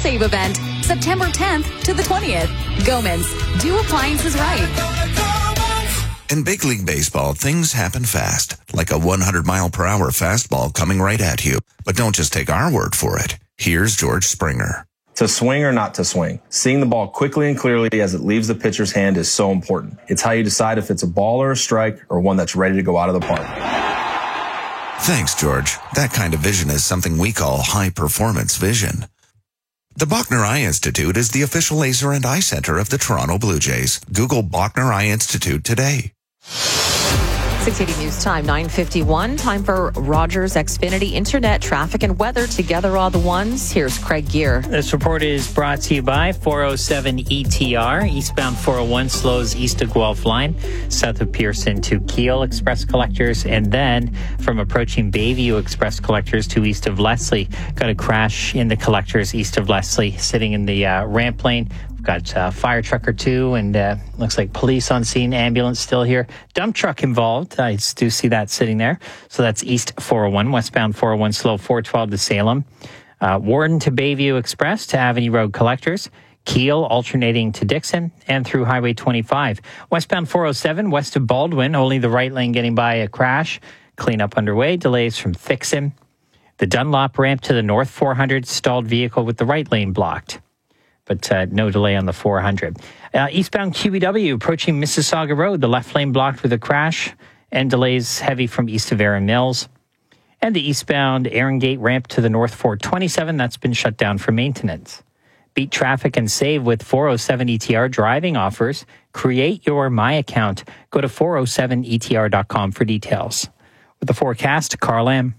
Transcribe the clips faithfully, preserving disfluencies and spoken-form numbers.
Save event, September tenth to the twentieth. Gomans, do appliances right. In big league baseball, things happen fast, like a one hundred mile per hour fastball coming right at you. But don't just take our word for it. Here's George Springer. To swing or not to swing, seeing the ball quickly and clearly as it leaves the pitcher's hand is so important. It's how you decide if it's a ball or a strike or one that's ready to go out of the park. Thanks, George. That kind of vision is something we call high-performance vision. The Bachner Eye Institute is the official laser and eye center of the Toronto Blue Jays. Google Bachner Eye Institute today. six eighty News Time, nine fifty-one. Time for Rogers Xfinity Internet, traffic and weather together all the ones. Here's Craig Gear. This report is brought to you by four oh seven E T R. Eastbound four oh one slows east of Guelph Line, south of Pearson to Keele Express Collectors, and then from approaching Bayview Express Collectors to east of Leslie. Got a crash in the Collectors east of Leslie, sitting in the uh, ramp lane. Got a fire truck or two, and uh, looks like police on scene, ambulance still here. Dump truck involved. I do see that sitting there. So that's east four oh one, westbound four oh one slow, four twelve to Salem. Uh, Warden to Bayview Express to Avenue Road Collectors. Keele alternating to Dixon and through Highway twenty-five. Westbound four oh seven, west of Baldwin, only the right lane getting by a crash. Cleanup underway. Delays from Thixon. The Dunlop ramp to the north four hundred, stalled vehicle with the right lane blocked. But uh, no delay on the four hundred. Uh, eastbound Q B W approaching Mississauga Road, the left lane blocked with a crash and delays heavy from east of Erin Mills. And the eastbound Erin Gate ramp to the north four twenty-seven, that's been shut down for maintenance. Beat traffic and save with four oh seven E T R driving offers. Create your My Account. Go to four oh seven E T R dot com for details. With the forecast, Carl Lamb.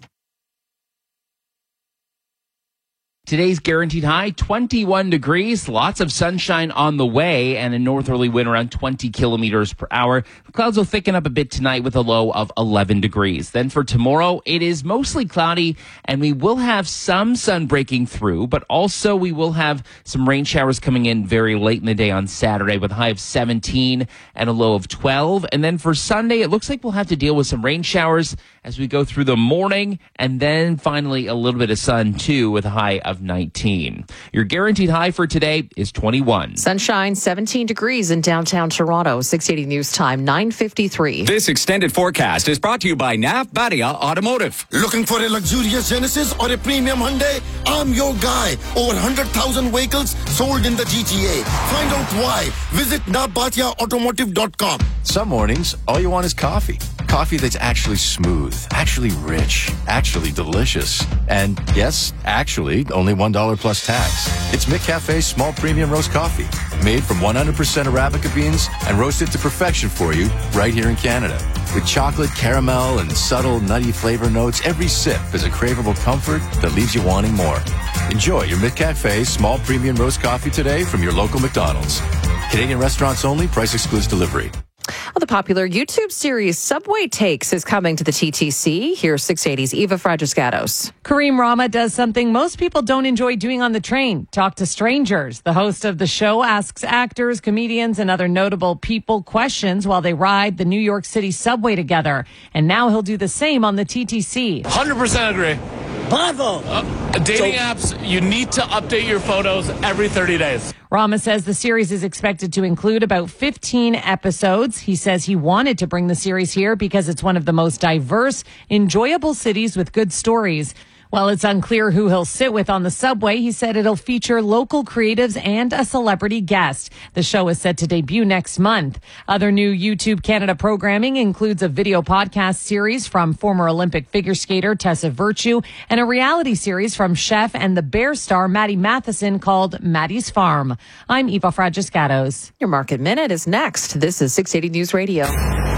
Today's guaranteed high, twenty-one degrees, lots of sunshine on the way, and a northerly wind around twenty kilometers per hour. The clouds will thicken up a bit tonight with a low of eleven degrees. Then for tomorrow, it is mostly cloudy, and we will have some sun breaking through, but also we will have some rain showers coming in very late in the day on Saturday with a high of seventeen and a low of twelve. And then for Sunday, it looks like we'll have to deal with some rain showers as we go through the morning, and then finally a little bit of sun, too, with a high of nineteen. Your guaranteed high for today is twenty-one. Sunshine, seventeen degrees in downtown Toronto. six eighty News Time, nine fifty-three. This extended forecast is brought to you by N A F Badia Automotive. Looking for a luxurious Genesis or a premium Hyundai? I'm your guy. Over one hundred thousand vehicles sold in the G T A. Find out why. Visit N A F Badia Automotive dot com. Some mornings, all you want is coffee. Coffee that's actually smooth, actually rich, actually delicious. And yes, actually, only one dollar plus tax. It's McCafe's small premium roast coffee, made from one hundred percent Arabica beans and roasted to perfection for you right here in Canada. With chocolate, caramel, and subtle nutty flavor notes, every sip is a craveable comfort that leaves you wanting more. Enjoy your McCafe small premium roast coffee today from your local McDonald's. Canadian restaurants only, price excludes delivery. Well, the popular YouTube series Subway Takes is coming to the T T C. Here's six eighty's Eva Fragiscatos. Kareem Rama does something most people don't enjoy doing on the train, talk to strangers. The host of the show asks actors, comedians, and other notable people questions while they ride the New York City subway together. And now he'll do the same on the T T C. one hundred percent agree. Bravo! Uh, dating so, apps, you need to update your photos every thirty days. Rama says the series is expected to include about fifteen episodes. He says he wanted to bring the series here because it's one of the most diverse, enjoyable cities with good stories. While it's unclear who he'll sit with on the subway, he said it'll feature local creatives and a celebrity guest. The show is set to debut next month. Other new YouTube Canada programming includes a video podcast series from former Olympic figure skater Tessa Virtue and a reality series from chef and the Bear star Maddie Matheson called Maddie's Farm. I'm Eva Fragiscatos. Your Market Minute is next. This is six eighty News Radio.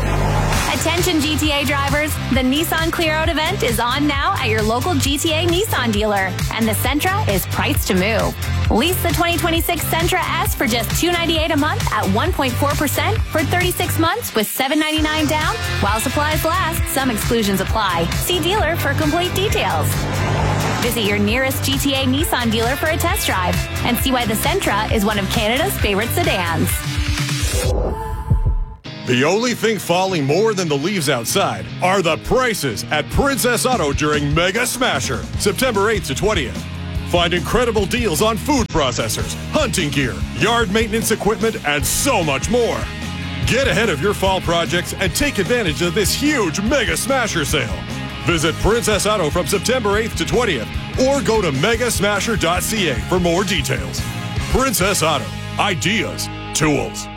Attention G T A drivers, the Nissan Clear Out event is on now at your local G T A Nissan dealer, and the Sentra is priced to move. Lease the twenty twenty-six Sentra S for just two hundred ninety-eight dollars a month at one point four percent for thirty-six months with seven hundred ninety-nine dollars down. While supplies last, some exclusions apply. See dealer for complete details. Visit your nearest G T A Nissan dealer for a test drive and see why the Sentra is one of Canada's favorite sedans. The only thing falling more than the leaves outside are the prices at Princess Auto during Mega Smasher, September eighth to twentieth. Find incredible deals on food processors, hunting gear, yard maintenance equipment, and so much more. Get ahead of your fall projects and take advantage of this huge Mega Smasher sale. Visit Princess Auto from September eighth to twentieth or go to mega smasher dot c a for more details. Princess Auto. Ideas. Tools.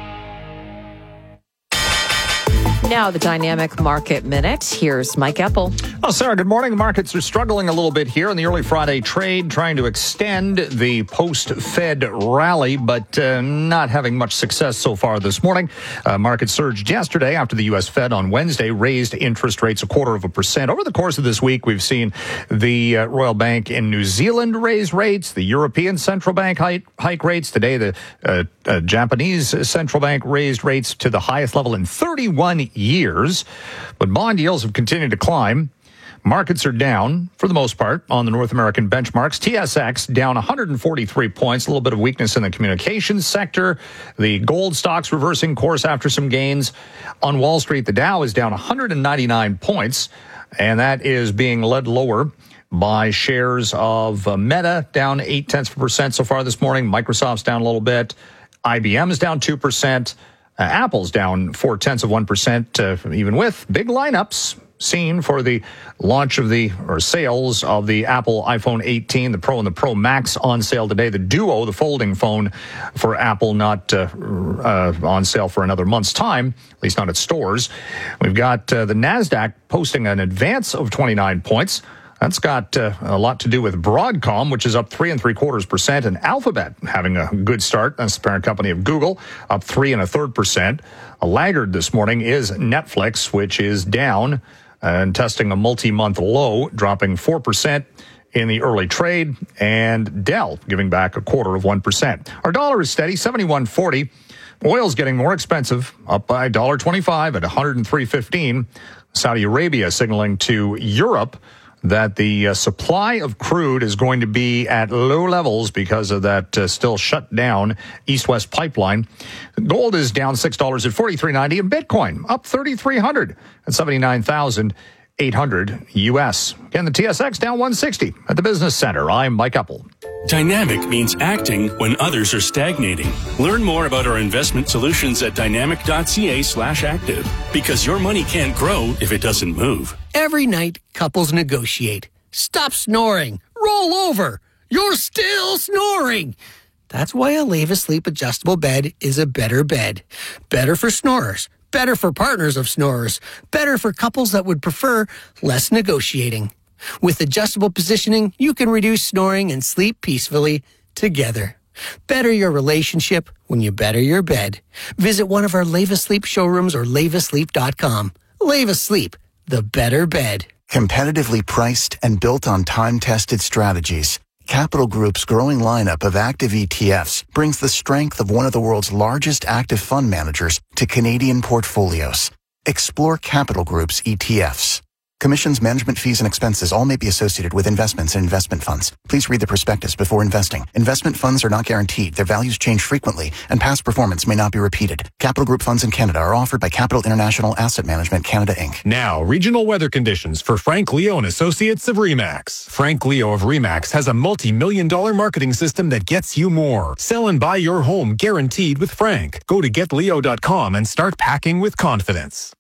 Now the Dynamic Market Minute. Here's Mike Epple. Oh, Sarah, good morning. The markets are struggling a little bit here in the early Friday trade, trying to extend the post-Fed rally, but uh, not having much success so far this morning. Uh, market surged yesterday after the U S Fed on Wednesday raised interest rates a quarter of a percent. Over the course of this week, we've seen the uh, Royal Bank in New Zealand raise rates, the European Central Bank hike, hike rates. Today, the uh, uh, Japanese Central Bank raised rates to the highest level in thirty-one years, but bond yields have continued to climb. Markets are down, for the most part, on the North American benchmarks. T S X down one hundred forty-three points, a little bit of weakness in the communications sector. The gold stocks reversing course after some gains. On Wall Street, the Dow is down one hundred ninety-nine points, and that is being led lower by shares of uh, Meta, down eight tenths of a percent so far this morning. Microsoft's down a little bit. I B M is down two percent. Uh, Apple's down four tenths of one percent, uh, even with big lineups seen for the launch of the, or sales of the Apple iPhone eighteen, the Pro and the Pro Max on sale today. The Duo, the folding phone for Apple, not uh, uh, on sale for another month's time, at least not at stores. We've got uh, the NASDAQ posting an advance of twenty-nine points. That's got uh, a lot to do with Broadcom, which is up three and three quarters percent, and Alphabet having a good start. That's the parent company of Google, up three and a third percent. A laggard this morning is Netflix, which is down and testing a multi-month low, dropping four percent in the early trade, and Dell giving back a quarter of one percent. Our dollar is steady, seventy-one forty. Oil's getting more expensive, up by one dollar twenty-five at one hundred three fifteen. Saudi Arabia signaling to Europe that the uh, supply of crude is going to be at low levels because of that uh, still shut down east-west pipeline. Gold is down six dollars at forty-three ninety, and Bitcoin up thirty-three hundred at seventy-nine thousand eight hundred U S. Again, the T S X down one sixty at the Business Center. I'm Mike Epple. Dynamic means acting when others are stagnating. Learn more about our investment solutions at dynamic dot c a slash active, because your money can't grow if it doesn't move. Every night, couples negotiate. Stop snoring. Roll over. You're still snoring. That's why a Leva Sleep adjustable bed is a better bed. Better for snorers. Better for partners of snorers. Better for couples that would prefer less negotiating. With adjustable positioning, you can reduce snoring and sleep peacefully together. Better your relationship when you better your bed. Visit one of our Leva Sleep showrooms or leva sleep dot com. Leva Sleep, the better bed. Competitively priced and built on time-tested strategies, Capital Group's growing lineup of active E T Fs brings the strength of one of the world's largest active fund managers to Canadian portfolios. Explore Capital Group's E T Fs. Commissions, management fees, and expenses all may be associated with investments in investment funds. Please read the prospectus before investing. Investment funds are not guaranteed. Their values change frequently, and past performance may not be repeated. Capital Group funds in Canada are offered by Capital International Asset Management Canada, Incorporated. Now, regional weather conditions for Frank Leo and Associates of RE/MAX. Frank Leo of RE/MAX has a multi-million dollar marketing system that gets you more. Sell and buy your home guaranteed with Frank. Go to get leo dot com and start packing with confidence.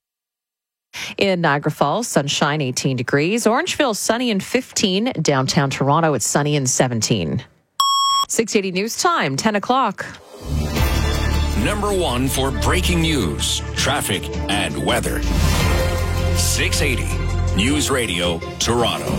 In Niagara Falls, sunshine eighteen degrees. Orangeville, sunny and fifteen. Downtown Toronto, it's sunny and seventeen. six eighty News Time, ten o'clock. Number one for breaking news, traffic, and weather. six eighty News Radio, Toronto.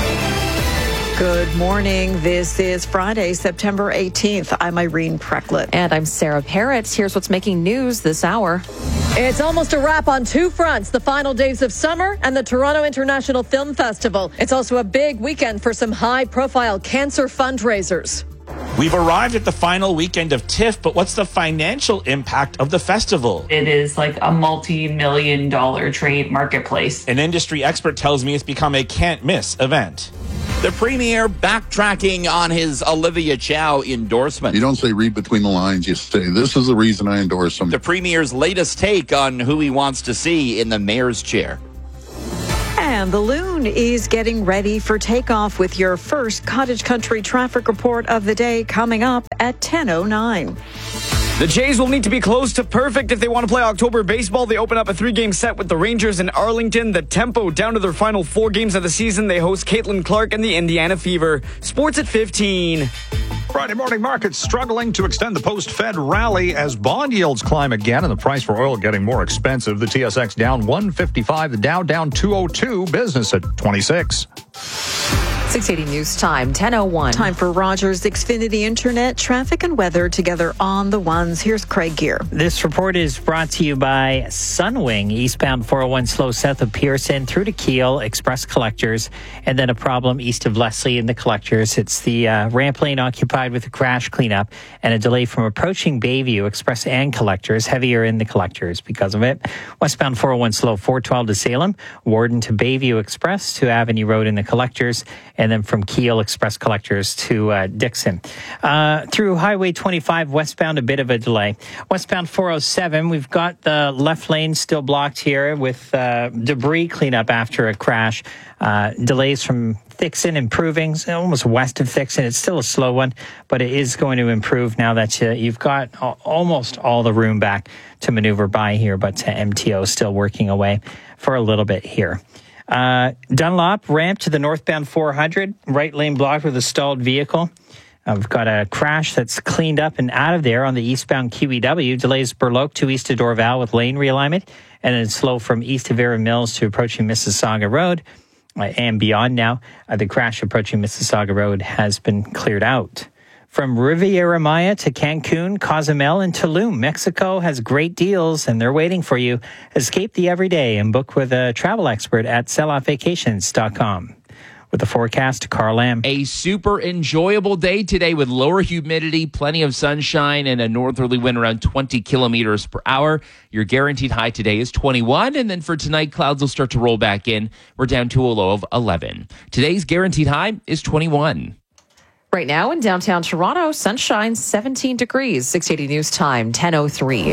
Good morning. This is Friday, September eighteenth. I'm Irene Precklett. And I'm Sarah Parrott. Here's what's making news this hour. It's almost a wrap on two fronts, the final days of summer and the Toronto International Film Festival. It's also a big weekend for some high-profile cancer fundraisers. We've arrived at the final weekend of TIFF, but what's the financial impact of the festival? It is like a multi-million dollar trade marketplace. An industry expert tells me it's become a can't-miss event. The Premier backtracking on his Olivia Chow endorsement. You don't say read between the lines. You say, this is the reason I endorse him. The Premier's latest take on who he wants to see in the mayor's chair. And the Loon is getting ready for takeoff with your first Cottage Country traffic report of the day coming up at ten oh nine. The Jays will need to be close to perfect if they want to play October baseball. They open up a three-game set with the Rangers in Arlington. The Tempo down to their final four games of the season. They host Caitlin Clark and the Indiana Fever. Sports at fifteen. Friday morning markets struggling to extend the post-Fed rally as bond yields climb again and the price for oil getting more expensive. The T S X down one fifty-five, the Dow down two oh two, business at twenty-six. six eighty News Time, ten oh one. Time for Rogers Xfinity Internet, traffic and weather together on the ones. Here's Craig Gear. This report is brought to you by Sunwing, eastbound four oh one slow south of Pearson through to Kiel, express collectors, and then a problem east of Leslie in the collectors. It's the uh, ramp lane occupied with a crash cleanup and a delay from approaching Bayview, express and collectors, heavier in the collectors because of it. Westbound four oh one slow four twelve to Salem, Warden to Bayview Express to Avenue Road in the collectors, and then from Kiel Express collectors to uh, Dixon. Uh, through Highway twenty-five westbound, a bit of a delay. Westbound four oh seven, we've got the left lane still blocked here with uh, debris cleanup after a crash. Uh, delays from Thixon improving, almost west of Thixon. It's still a slow one, but it is going to improve now that you, you've got almost all the room back to maneuver by here, but uh, M T O still working away for a little bit here. Uh, Dunlop ramp to the northbound four hundred, right lane blocked with a stalled vehicle. Uh, we've got a crash that's cleaned up and out of there on the eastbound Q E W. Delays Burloak to east of Dorval with lane realignment, and then slow from east of Vera Mills to approaching Mississauga Road. Uh, and beyond now, uh, the crash approaching Mississauga Road has been cleared out. From Riviera Maya to Cancun, Cozumel, and Tulum, Mexico has great deals, and they're waiting for you. Escape the everyday and book with a travel expert at sell off vacations dot com. With the forecast, Carl Lamb. A super enjoyable day today with lower humidity, plenty of sunshine, and a northerly wind around twenty kilometers per hour. Your guaranteed high today is twenty-one, and then for tonight, clouds will start to roll back in. We're down to a low of eleven. Today's guaranteed high is twenty-one. Right now in downtown Toronto, sunshine, seventeen degrees. six eighty News Time, ten oh three.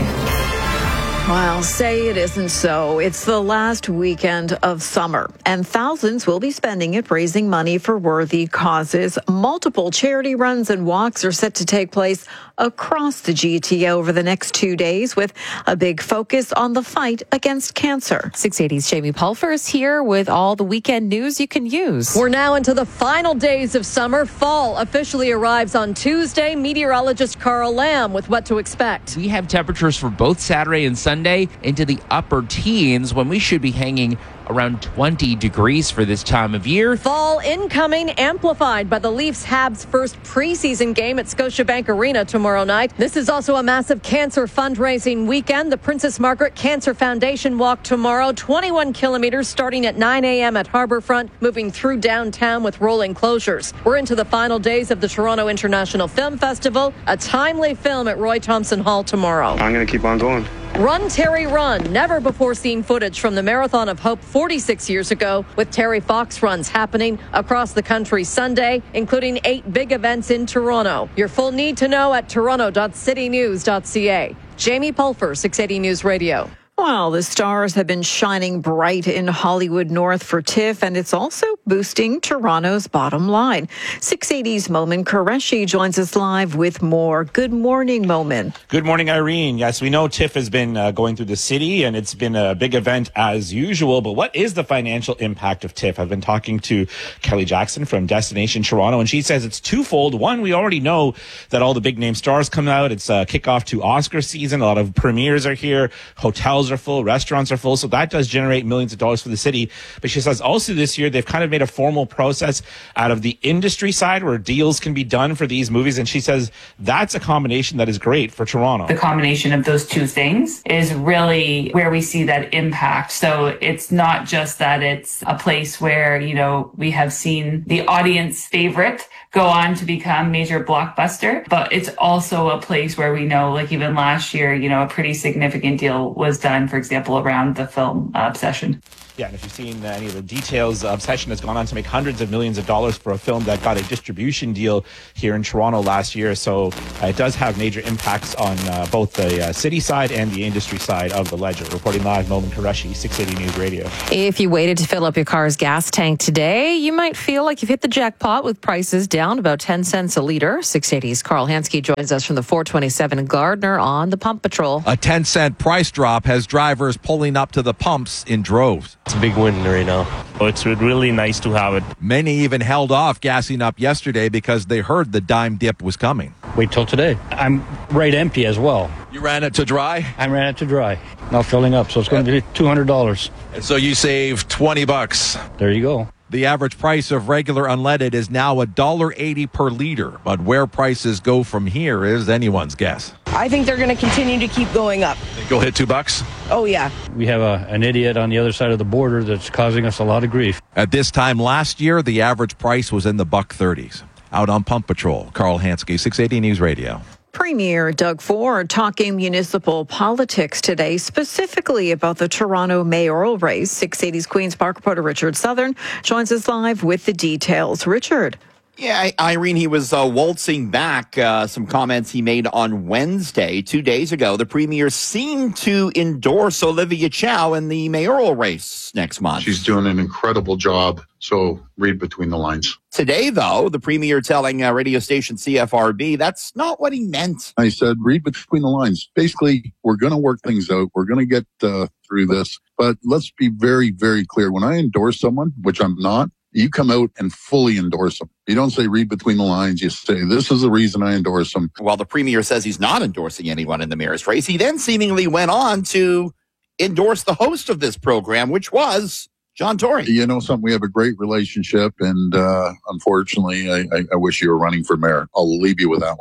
Well, say it isn't so. It's the last weekend of summer, and thousands will be spending it raising money for worthy causes. Multiple charity runs and walks are set to take place across the G T A over the next two days with a big focus on the fight against cancer. six eighty's Jamie Pulfer is here with all the weekend news you can use. We're now into the final days of summer. Fall officially arrives on Tuesday. Meteorologist Carl Lamb with what to expect. We have temperatures for both Saturday and Sunday into the upper teens when we should be hanging around twenty degrees for this time of year. Fall incoming, amplified by the Leafs-Habs first preseason game at Scotiabank Arena tomorrow night. This is also a massive cancer fundraising weekend. The Princess Margaret Cancer Foundation walk tomorrow, twenty-one kilometers starting at nine a.m. at Harbourfront, moving through downtown with rolling closures. We're into the final days of the Toronto International Film Festival, a timely film at Roy Thomson Hall tomorrow. I'm going to keep on going. Run, Terry, Run. Never before seen footage from the Marathon of Hope forty-six years ago, with Terry Fox runs happening across the country Sunday, including eight big events in Toronto. Your full need to know at toronto dot city news dot c a. Jamie Pulfer, six eighty News Radio. Well, the stars have been shining bright in Hollywood North for TIFF, and it's also boosting Toronto's bottom line. six eighty's Momin Qureshi joins us live with more. Good morning, Momin. Good morning, Irene. Yes, we know TIFF has been uh, going through the city, and it's been a big event as usual. But what is the financial impact of TIFF? I've been talking to Kelly Jackson from Destination Toronto, and she says it's twofold. One, we already know that all the big-name stars come out. It's a kickoff to Oscar season. A lot of premieres are here. Hotels are full, restaurants are full, so that does generate millions of dollars for the city. But she says also this year they've kind of made a formal process out of the industry side where deals can be done for these movies, and she says that's a combination that is great for Toronto. The combination of those two things is really where we see that impact. So it's not just that it's a place where, you know, we have seen the audience favorite go on to become major blockbuster, but it's also a place where we know, like even last year, you know, a pretty significant deal was done, for example, around the film uh, Obsession. Yeah, and if you've seen uh, any of the details, uh, Obsession has gone on to make hundreds of millions of dollars for a film that got a distribution deal here in Toronto last year. So uh, it does have major impacts on uh, both the uh, city side and the industry side of the ledger. Reporting live, Nolan Qureshi, six eighty News Radio. If you waited to fill up your car's gas tank today, you might feel like you've hit the jackpot with prices down about ten cents a litre. six eighty's Carl Hansky joins us from the four twenty-seven Gardner on the Pump Patrol. A ten cent price drop has drivers pulling up to the pumps in droves. It's a big win right now. It's really nice to have it. Many even held off gassing up yesterday because they heard the dime dip was coming. Wait till today. I'm right empty as well. You ran it to dry? I ran it to dry. Now filling up, so it's going to be two hundred dollars. And so you save twenty bucks. There you go. The average price of regular unleaded is now one dollar eighty per liter, but where prices go from here is anyone's guess. I think they're going to continue to keep going up. Think you'll hit two bucks? Oh, yeah. We have a, an idiot on the other side of the border that's causing us a lot of grief. At this time last year, the average price was in the buck thirties. Out on Pump Patrol, Carl Hansky, six eighty News Radio. Premier Doug Ford talking municipal politics today, specifically about the Toronto mayoral race. six eighty's Queen's Park reporter Richard Southern joins us live with the details. Richard. Yeah, Irene, he was uh, waltzing back uh, some comments he made on Wednesday, two days ago. The premier seemed to endorse Olivia Chow in the mayoral race next month. She's doing an incredible job, so read between the lines. Today, though, the premier telling uh, radio station C F R B that's not what he meant. I said, read between the lines. Basically, we're going to work things out. We're going to get uh, through this. But let's be very, very clear. When I endorse someone, which I'm not, you come out and fully endorse them. You don't say read between the lines. You say, this is the reason I endorse them. While the premier says he's not endorsing anyone in the mayor's race, he then seemingly went on to endorse the host of this program, which was John Tory. You know something? We have a great relationship, and uh, unfortunately, I, I, I wish you were running for mayor. I'll leave you with that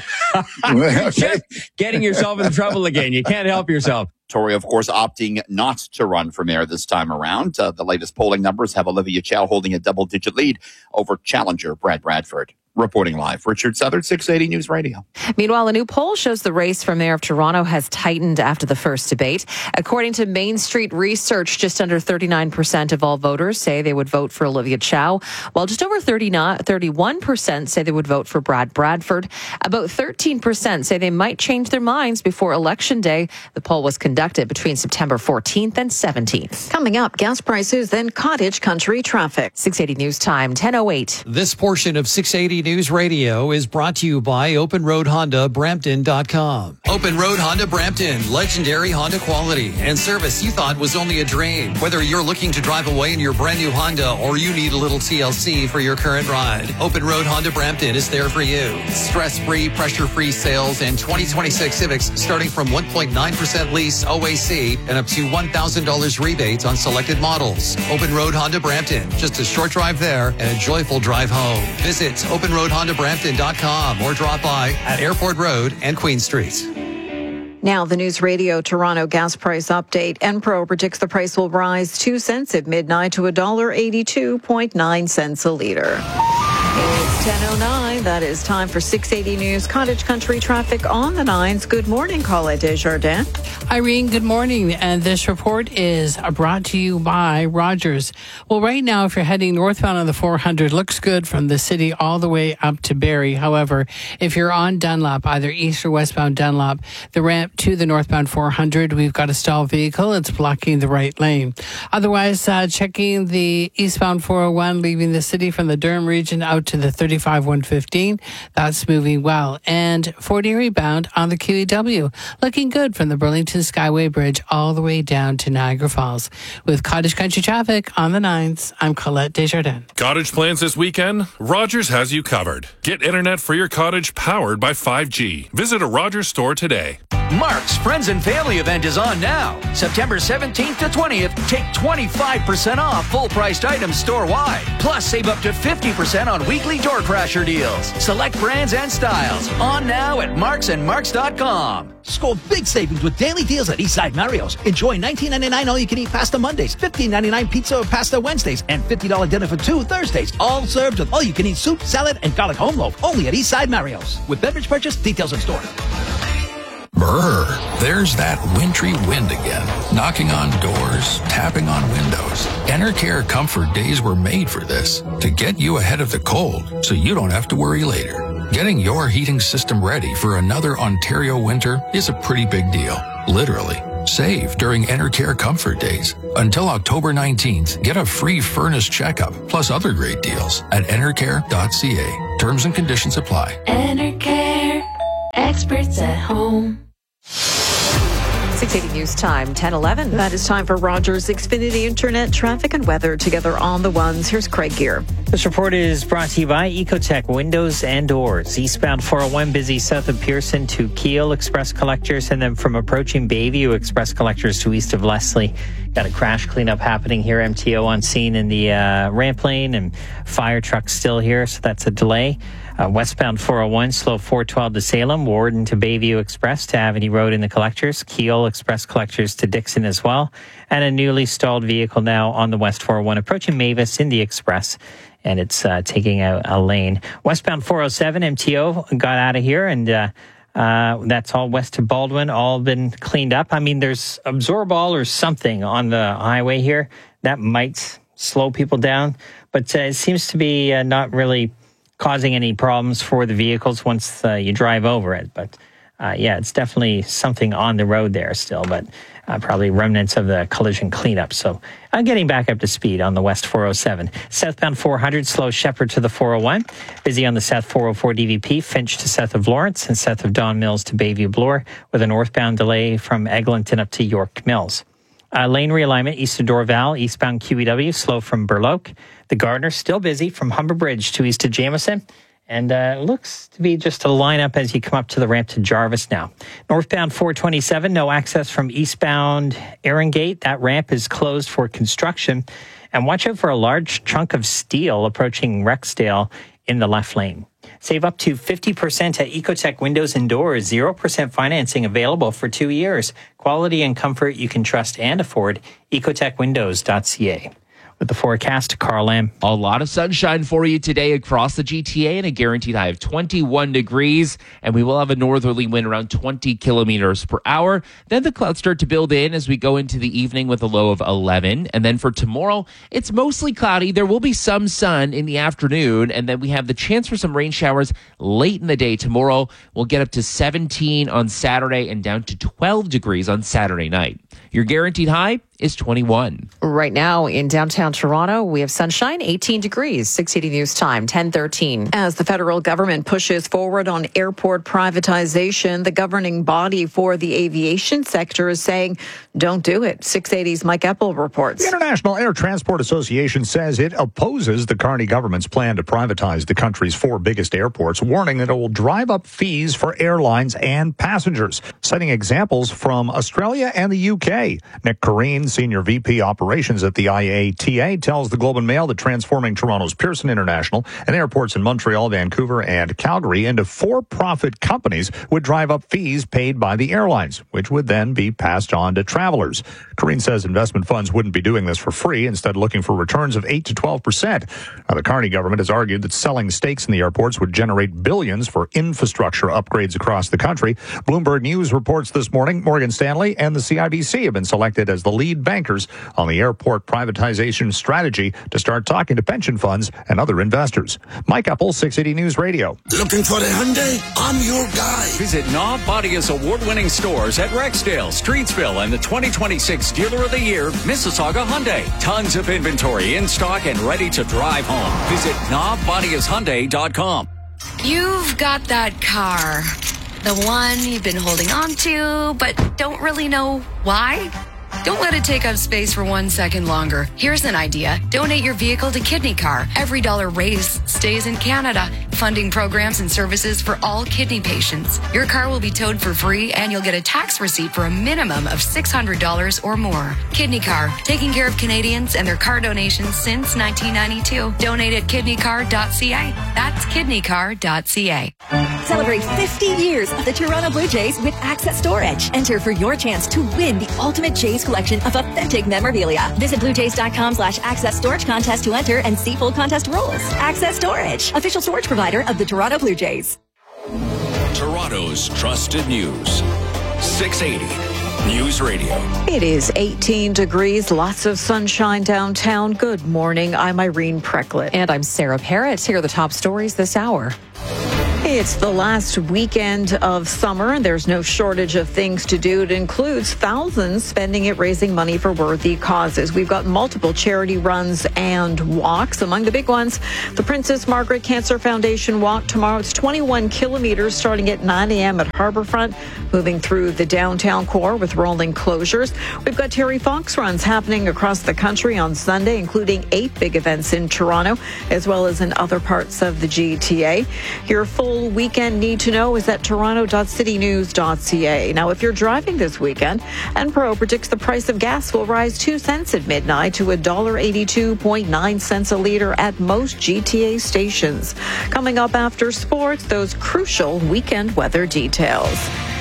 one. Okay. Getting yourself in trouble again. You can't help yourself. Tory, of course, opting not to run for mayor this time around. Uh, the latest polling numbers have Olivia Chow holding a double-digit lead over challenger Brad Bradford. Reporting live, Richard Southern, six eighty News Radio. Meanwhile, a new poll shows the race for mayor of Toronto has tightened after the first debate. According to Main Street Research, just under thirty-nine percent of all voters say they would vote for Olivia Chow, while just over thirty-one percent say they would vote for Brad Bradford. About thirteen percent say they might change their minds before Election Day. The poll was conducted between September fourteenth and seventeenth. Coming up, gas prices, then cottage country traffic. six eighty News Time, ten oh eight. This portion of six eighty News Radio is brought to you by Open Road Honda Brampton dot com. Open Road Honda Brampton, legendary Honda quality and service you thought was only a dream. Whether you're looking to drive away in your brand new Honda or you need a little T L C for your current ride, Open Road Honda Brampton is there for you. Stress-free, pressure-free sales and twenty twenty-six Civics starting from one point nine percent lease O A C and up to one thousand dollars rebates on selected models. Open Road Honda Brampton, just a short drive there and a joyful drive home. Visit Open Road Honda Brampton dot com or drop by at Airport Road and Queen Street. Now, the News Radio Toronto gas price update. Enpro predicts the price will rise two cents at midnight to one dollar eighty-two point nine cents a litre. It's ten oh nine. That is time for six eighty News Cottage Country traffic on the nines. Good morning, Colette Desjardins. Irene, good morning. And this report is brought to you by Rogers. Well, right now, if you're heading northbound on the four hundred, looks good from the city all the way up to Barrie. However, if you're on Dunlop, either east or westbound Dunlop, the ramp to the northbound four hundred, we've got a stalled vehicle. It's blocking the right lane. Otherwise, uh, checking the eastbound four oh one, leaving the city from the Durham region out to the thirty-five one fifteen. That's moving well. And Fort Erie bound on the Q E W, looking good from the Burlington Skyway Bridge all the way down to Niagara Falls. With Cottage Country traffic on the nines, I'm Colette Desjardins. Cottage plans this weekend? Rogers has you covered. Get internet for your cottage powered by five G. Visit a Rogers store today. Mark's Friends and Family event is on now. September seventeenth to twentieth, take twenty-five percent off full-priced items store-wide. Plus, save up to fifty percent on weekly door crasher deals. Select brands and styles. On now at marks and marks dot com. Score big savings with daily deals at Eastside Mario's. Enjoy nineteen ninety-nine all-you-can-eat pasta Mondays, fifteen ninety-nine pizza or pasta Wednesdays, and fifty dollars dinner for two Thursdays. All served with all-you-can-eat soup, salad, and garlic home loaf. Only at Eastside Mario's. With beverage purchase, details in store. Brr, there's that wintry wind again, knocking on doors, tapping on windows. Enercare Comfort Days were made for this, to get you ahead of the cold so you don't have to worry later. Getting your heating system ready for another Ontario winter is a pretty big deal, literally. Save during Enercare Comfort Days. Until October nineteenth, get a free furnace checkup, plus other great deals at enercare dot c a. Terms and conditions apply. Enercare, experts at home. six eighty News Time, ten eleven. That is time for Rogers Xfinity Internet traffic and weather together on the ones. Here's Craig Gear. This report is brought to you by Ecotech Windows and Doors. Eastbound four oh one busy south of Pearson to Keele Express Collectors, and then from approaching Bayview Express Collectors to east of Leslie. Got a crash cleanup happening here. M T O on scene in the uh, ramp lane, and fire trucks still here, so that's a delay. Uh, westbound four oh one, slow four twelve to Salem, Warden to Bayview Express to Avenue Road in the Collectors, Keele Express Collectors to Dixon as well, and a newly stalled vehicle now on the West four oh one approaching Mavis in the Express, and it's uh, taking out a lane. Westbound four oh seven, M T O got out of here, and uh, uh, that's all west to Baldwin, all been cleaned up. I mean, there's Absorball or something on the highway here that might slow people down, but uh, it seems to be uh, not really causing any problems for the vehicles once uh, you drive over it. But uh, yeah, it's definitely something on the road there still, but uh, probably remnants of the collision cleanup. So I'm getting back up to speed on the West four oh seven. Southbound four hundred, slow Shepherd to the four oh one. Busy on the South four oh four D V P, Finch to south of Lawrence and south of Don Mills to Bayview Bloor, with a northbound delay from Eglinton up to York Mills. Uh, lane realignment east of Dorval, eastbound Q E W, slow from Burloak. The Gardner still busy from Humber Bridge to east of Jameson. And uh, looks to be just a lineup as you come up to the ramp to Jarvis now. Northbound four twenty-seven, no access from eastbound Erin Gate. That ramp is closed for construction. And watch out for a large chunk of steel approaching Rexdale in the left lane. Save up to fifty percent at Ecotech Windows and Doors. zero percent financing available for two years. Quality and comfort you can trust and afford. ecotech windows dot c a. With the forecast, Carl Lamb. A lot of sunshine for you today across the G T A and a guaranteed high of twenty-one degrees. And we will have a northerly wind around twenty kilometers per hour. Then the clouds start to build in as we go into the evening with a low of eleven. And then for tomorrow, it's mostly cloudy. There will be some sun in the afternoon. And then we have the chance for some rain showers late in the day. Tomorrow, we'll get up to seventeen on Saturday and down to twelve degrees on Saturday night. Your guaranteed high is twenty-one. Right now in downtown Toronto, we have sunshine, eighteen degrees. six eighty News Time, ten thirteen. As the federal government pushes forward on airport privatization, the governing body for the aviation sector is saying, don't do it. six eighty's Mike Eppel reports. The International Air Transport Association says it opposes the Carney government's plan to privatize the country's four biggest airports, warning that it will drive up fees for airlines and passengers, citing examples from Australia and the U K. Nick Corrine, Senior V P Operations at the I A T A, tells the Globe and Mail that transforming Toronto's Pearson International and airports in Montreal, Vancouver, and Calgary into for-profit companies would drive up fees paid by the airlines, which would then be passed on to travelers. Corrine says investment funds wouldn't be doing this for free, instead looking for returns of eight to twelve percent. Now, the Carney government has argued that selling stakes in the airports would generate billions for infrastructure upgrades across the country. Bloomberg News reports this morning Morgan Stanley and the C I B C have been selected as the lead bankers on the airport privatization strategy to start talking to pension funds and other investors. Mike Eppel, six eighty News Radio. Looking for a Hyundai? I'm your guy. Visit Knob Bodia's award-winning stores at Rexdale, Streetsville, and the twenty twenty-six Dealer of the Year, Mississauga Hyundai. Tons of inventory in stock and ready to drive home. Visit knob bodias hyundai dot com. You've got that car. The one you've been holding on to, but don't really know why? Don't let it take up space for one second longer. Here's an idea. Donate your vehicle to Kidney Car. Every dollar raised stays in Canada, funding programs and services for all kidney patients. Your car will be towed for free, and you'll get a tax receipt for a minimum of six hundred dollars or more. Kidney Car, taking care of Canadians and their car donations since nineteen ninety-two. Donate at kidney car dot c a. That's kidney car dot c a. Celebrate fifty years of the Toronto Blue Jays with Access Storage. Enter for your chance to win the ultimate Jays collection of authentic memorabilia. Visit bluejays.com slash access storage contest to enter and see full contest rules. Access Storage, official storage provider of the Toronto Blue Jays. Toronto's trusted news. six eighty News Radio. It is eighteen degrees, lots of sunshine downtown. Good morning. I'm Irene Precklett. And I'm Sarah Parrott. Here are the top stories this hour. It's the last weekend of summer, and there's no shortage of things to do. It includes thousands spending it raising money for worthy causes. We've got multiple charity runs and walks. Among the big ones, the Princess Margaret Cancer Foundation walk tomorrow. It's twenty-one kilometers starting at nine a.m. at Harbourfront, moving through the downtown core with rolling closures. We've got Terry Fox runs happening across the country on Sunday, including eight big events in Toronto, as well as in other parts of the G T A. Your full weekend need to know is at toronto dot city news dot c a. Now, if you're driving this weekend, Enpro predicts the price of gas will rise two cents at midnight to one dollar eighty-two point nine cents a liter at most G T A stations. Coming up after sports, those crucial weekend weather details.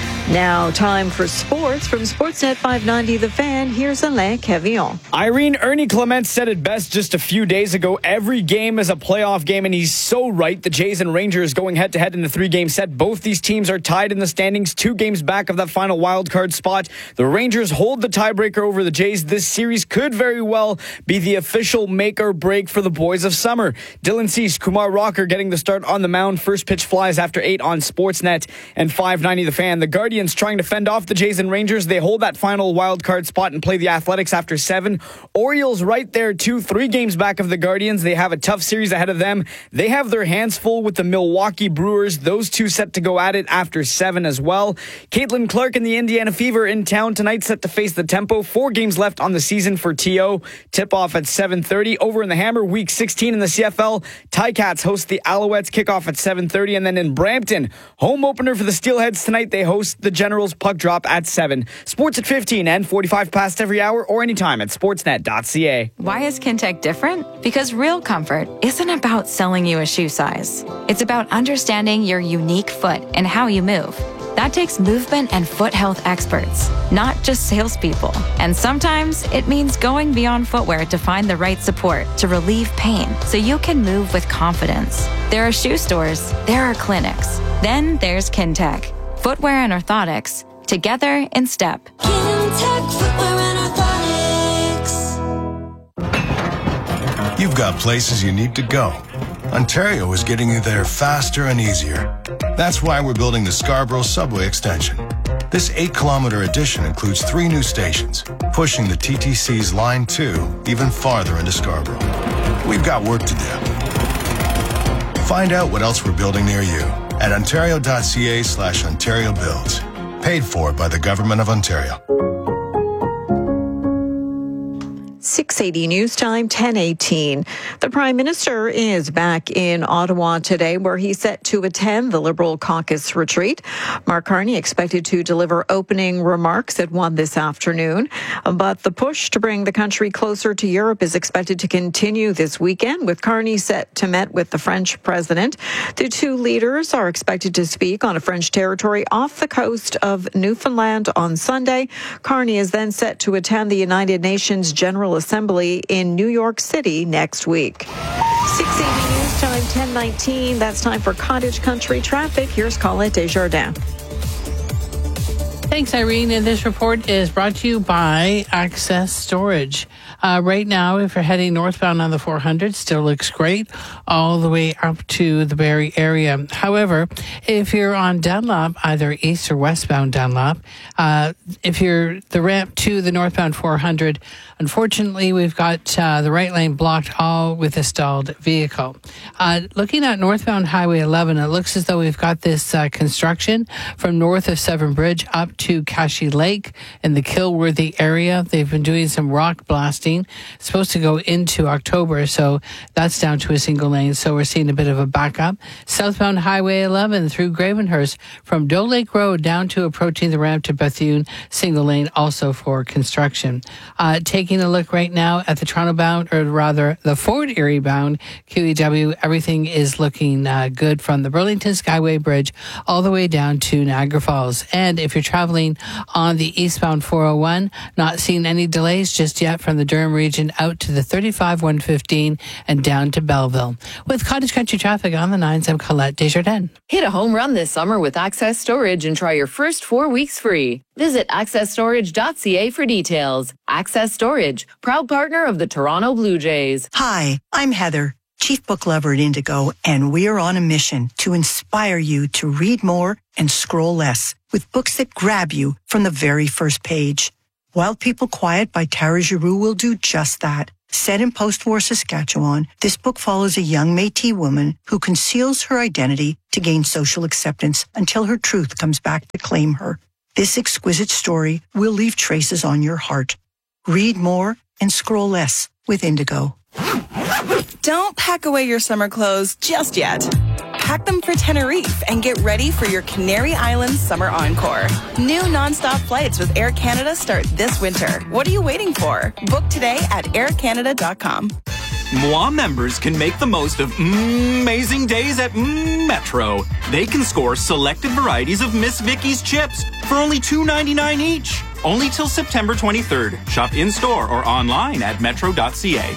Now, time for sports from Sportsnet five ninety The Fan. Here's Alain Cavillon. Irene, Ernie Clement said it best just a few days ago. Every game is a playoff game, and he's so right. The Jays and Rangers going head-to-head in the three-game set. Both these teams are tied in the standings, two games back of that final wild-card spot. The Rangers hold the tiebreaker over the Jays. This series could very well be the official make or break for the boys of summer. Dylan Cease, Kumar Rocker getting the start on the mound. First pitch flies after eight on Sportsnet and five ninety The Fan. The Guardians trying to fend off the Jays and Rangers. They hold that final wild card spot and play the Athletics after seven. Orioles right there too, three games back of the Guardians. They have a tough series ahead of them. They have their hands full with the Milwaukee Brewers. Those two set to go at it after seven as well. Caitlin Clark and the Indiana Fever in town tonight, set to face the Tempo. Four games left on the season for T O. Tip off at seven thirty. Over in the Hammer, week sixteen in the C F L. Ticats host the Alouettes, kickoff at seven thirty. And then in Brampton, home opener for the Steelheads tonight. They host the Generals, puck drop at seven. Sports at fifteen and forty-five past every hour or anytime at sportsnet dot c a. Why is Kintec different? Because real comfort isn't about selling you a shoe size. It's about understanding your unique foot and how you move. That takes movement and foot health experts, not just salespeople. And sometimes it means going beyond footwear to find the right support to relieve pain so you can move with confidence. There are shoe stores, there are clinics, then there's Kintec. Footwear and orthotics, together in step. Kintec Footwear and Orthotics. You've got places you need to go. Ontario is getting you there faster and easier. That's why we're building the Scarborough Subway Extension. This eight-kilometer addition includes three new stations, pushing the T T C's Line two even farther into Scarborough. We've got work to do. Find out what else we're building near you at ontario dot c a slash Ontario Builds. Paid for by the Government of Ontario. six eighty News Time, ten eighteen. The Prime Minister is back in Ottawa today, where he's set to attend the Liberal caucus retreat. Mark Carney expected to deliver opening remarks at one this afternoon. But the push to bring the country closer to Europe is expected to continue this weekend, with Carney set to meet with the French president. The two leaders are expected to speak on a French territory off the coast of Newfoundland on Sunday. Carney is then set to attend the United Nations General Assembly in New York City next week. six eighty News Time, ten nineteen. That's time for Cottage Country traffic. Here's Colette Desjardins. Thanks, Irene. And this report is brought to you by Access Storage. Uh, right now, if you're heading northbound on the four hundred, still looks great all the way up to the Barrie area. However, if you're on Dunlop, either east or westbound Dunlop, uh, if you're the ramp to the northbound four hundred, unfortunately, we've got uh, the right lane blocked, all with a stalled vehicle. Uh, looking at northbound Highway eleven, it looks as though we've got this uh, construction from north of Severn Bridge up to Cashy Lake in the Kilworthy area. They've been doing some rock blasting. It's supposed to go into October, so that's down to a single lane. So we're seeing a bit of a backup. Southbound Highway eleven through Gravenhurst from Doe Lake Road down to approaching the ramp to Bethune, single lane also for construction. Uh, taking a look right now at the Toronto bound, or rather the Fort Erie bound Q E W, everything is looking uh, good from the Burlington Skyway Bridge all the way down to Niagara Falls. And if you're traveling on the eastbound four oh one, not seeing any delays just yet from the Durham Durham region out to the thirty-five one fifteen and down to Belleville. With Cottage Country traffic on the nines, I'm Colette Desjardins. Hit a home run this summer with Access Storage and try your first four weeks free. Visit access storage dot c a for details. Access Storage, proud partner of the Toronto Blue Jays. Hi, I'm Heather, Chief Book Lover at Indigo, and we're on a mission to inspire you to read more and scroll less with books that grab you from the very first page. Wild People Quiet by Tara Giroux will do just that. Set in post-war Saskatchewan, this book follows a young Métis woman who conceals her identity to gain social acceptance until her truth comes back to claim her. This exquisite story will leave traces on your heart. Read more and scroll less with Indigo. Don't pack away your summer clothes just yet. Pack them for Tenerife and get ready for your Canary Islands summer encore. New nonstop flights with Air Canada start this winter. What are you waiting for? Book today at air canada dot com. M W A members can make the most of amazing days at Metro. They can score selected varieties of Miss Vicky's chips for only two ninety-nine each. Only till September twenty-third. Shop in-store or online at metro dot c a.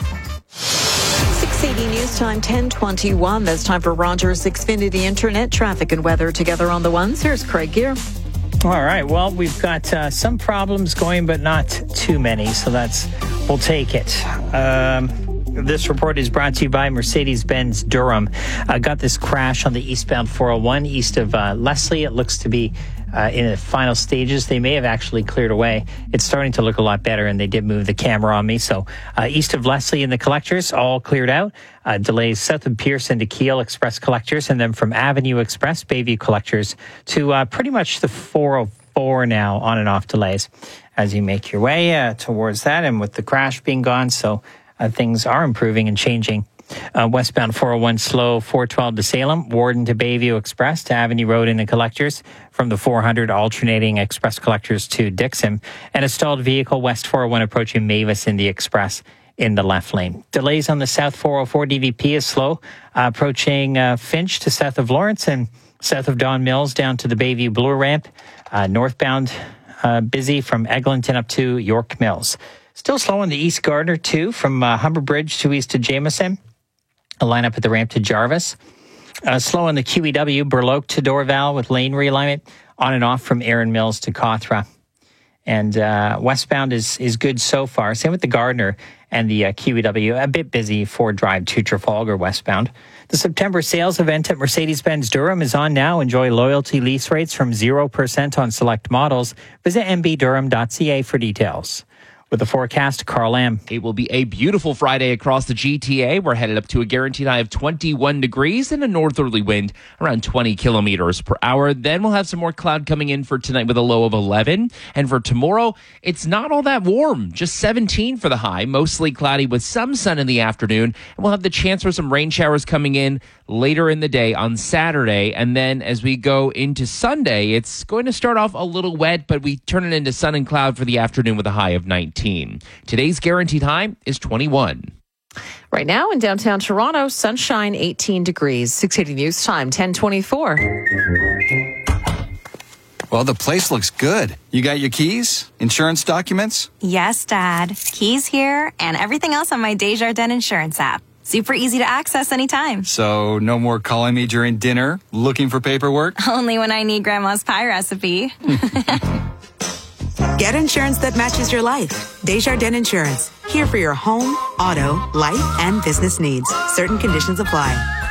six eighty News Time, ten twenty-one. That's time for Rogers Xfinity Internet traffic and weather together on the ones. Here's Craig Gear. All right. Well, we've got uh, some problems going, but not too many. So that's, we'll take it. Um, This report is brought to you by Mercedes-Benz Durham. Uh, got this crash on the eastbound four oh one east of uh, Leslie. It looks to be uh, in the final stages. They may have actually cleared away. It's starting to look a lot better, and they did move the camera on me. So uh, east of Leslie and the collectors, all cleared out. Uh, delays south of Pearson to Kiel Express collectors, and then from Avenue Express, Bayview collectors, to uh, pretty much the four oh four now, on and off delays as you make your way uh, towards that, and with the crash being gone. So Uh, things are improving and changing. Uh, westbound four oh one slow, four twelve to Salem, Warden to Bayview Express to Avenue Road in the collectors, from the four hundred alternating express collectors to Dixon, and a stalled vehicle west four oh one approaching Mavis in the express in the left lane. Delays on the south four oh four D V P is slow, uh, approaching uh, Finch to south of Lawrence and south of Don Mills down to the Bayview Bloor ramp. Uh, northbound uh, busy from Eglinton up to York Mills. Still slow on the East Gardner, too, from uh, Humber Bridge to east to Jameson. A line up at the ramp to Jarvis. Uh, slow on the Q E W, Burloak to Dorval with lane realignment. On and off from Erin Mills to Cawthra. And uh, westbound is is good so far. Same with the Gardner and the uh, Q E W. A bit busy for Drive to Trafalgar westbound. The September sales event at Mercedes-Benz Durham is on now. Enjoy loyalty lease rates from zero percent on select models. Visit m b durham dot c a for details. With the forecast, Carl Lamb. It will be a beautiful Friday across the G T A. We're headed up to a guaranteed high of twenty-one degrees and a northerly wind around twenty kilometers per hour. Then we'll have some more cloud coming in for tonight with a low of eleven. And for tomorrow, it's not all that warm. Just seventeen for the high, mostly cloudy with some sun in the afternoon. And we'll have the chance for some rain showers coming in later in the day on Saturday. And then as we go into Sunday, it's going to start off a little wet, but we turn it into sun and cloud for the afternoon with a high of nineteen. Today's guaranteed high is twenty-one. Right now in downtown Toronto, sunshine, eighteen degrees. six eighty News Time, ten twenty-four. Well, the place looks good. You got your keys? Insurance documents? Yes, Dad. Keys here and everything else on my Desjardins insurance app. Super easy to access anytime. So no more calling me during dinner, looking for paperwork? Only when I need Grandma's pie recipe. Get insurance that matches your life. Desjardins Insurance. Here for your home, auto, life, and business needs. Certain conditions apply.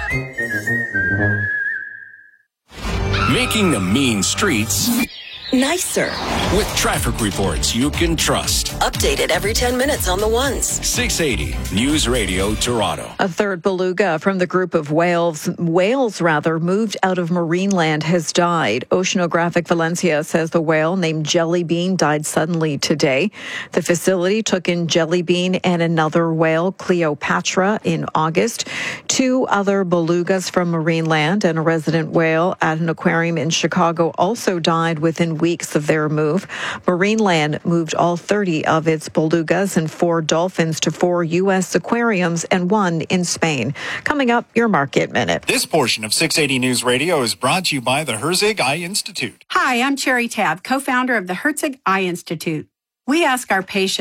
Making the mean streets nicer. With traffic reports you can trust. Updated every ten minutes on the ones. six eighty News Radio Toronto. A third beluga from the group of whales, whales rather, moved out of Marineland has died. Oceanographic Valencia says the whale named Jelly Bean died suddenly today. The facility took in Jelly Bean and another whale, Cleopatra, in August. Two other belugas from Marineland and a resident whale at an aquarium in Chicago also died within weeks of their move. Marineland moved all thirty of its belugas and four dolphins to four U S aquariums and one in Spain. Coming up, your Market Minute. This portion of six eighty News Radio is brought to you by the Herzig Eye Institute. Hi, I'm Cherry Tabb, co-founder of the Herzig Eye Institute. We ask our patients,